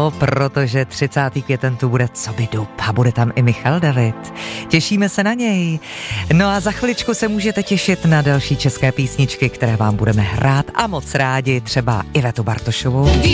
No, protože 30. květen tu bude co by dub a bude tam i Michal David. Těšíme se na něj. No a za chviličku se můžete těšit na další české písničky, které vám budeme hrát a moc rádi, třeba Ivetu Bartošovou.